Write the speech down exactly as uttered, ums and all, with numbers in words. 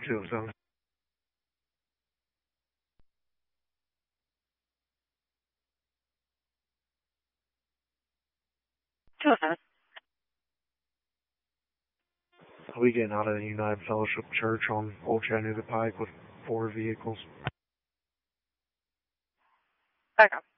two oh seven. two oh seven. Are we getting out of the United Fellowship Church on Old Chattanooga Pike with four vehicles? Okay.